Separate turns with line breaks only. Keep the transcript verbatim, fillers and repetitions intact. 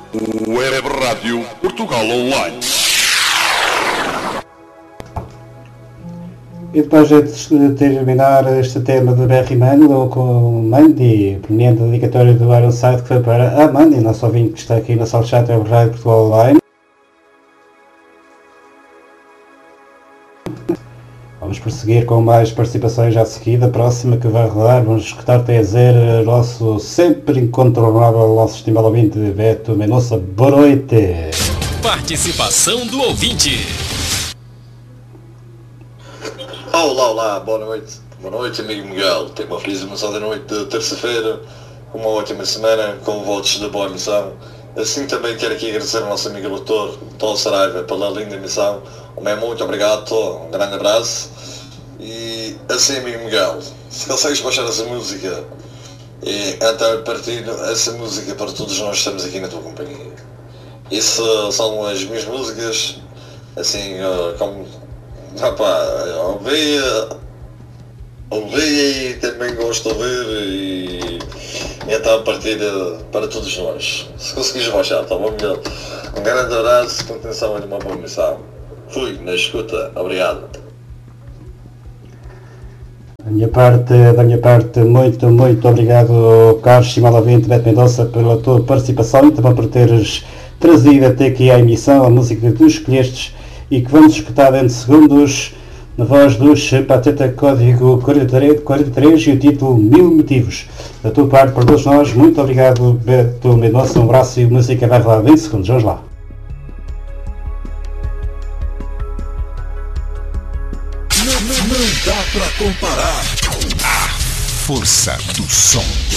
Web Rádio Portugal Online.
E depois de terminar este tema do Barry Manilow com Mandy, proveniente da dedicatória do Ironside, que foi para a Mandy, nosso ouvinte que está aqui na sala de chat Web Rádio Portugal Online. Vamos prosseguir com mais participações já de seguida. A próxima que vai rodar, vamos escutar até a dizer o nosso sempre incontornável, nosso estimado ouvinte Beto Mendonça. Boa noite!
Participação do ouvinte.
Olá, olá, boa noite. Boa noite, amigo Miguel. Tenho uma feliz emoção da noite de terça-feira, uma ótima semana, com votos de boa missão. Assim também quero aqui agradecer ao nosso amigo doutor Tom Saraiva pela linda missão. Um muito obrigado, Tom. Um grande abraço. E assim, amigo Miguel, se consegues baixar essa música e então partilho essa música para todos nós que estamos aqui na tua companhia. Isso são as minhas músicas, assim, como... Rapá, ouvi, ouvi e também gosto de ouvir e, e então partilha para todos nós. Se conseguires baixar, tá bom, Miguel? Um grande abraço, continuação e uma boa missão. Fui na escuta, obrigado.
Da minha parte, da minha parte, muito, muito obrigado, Carlos Chimalavente, Beto Mendonça, pela tua participação e também por teres trazido até aqui à emissão a música que tu escolhestes e que vamos escutar dentro de segundos na voz dos Pateta Código quarenta e três e o título Mil Motivos. Da tua parte, para todos nós, muito obrigado, Beto Mendonça, um abraço e a música vai rolar vinte segundos. Vamos lá.
Não, não, não dá pra comparar a força do som.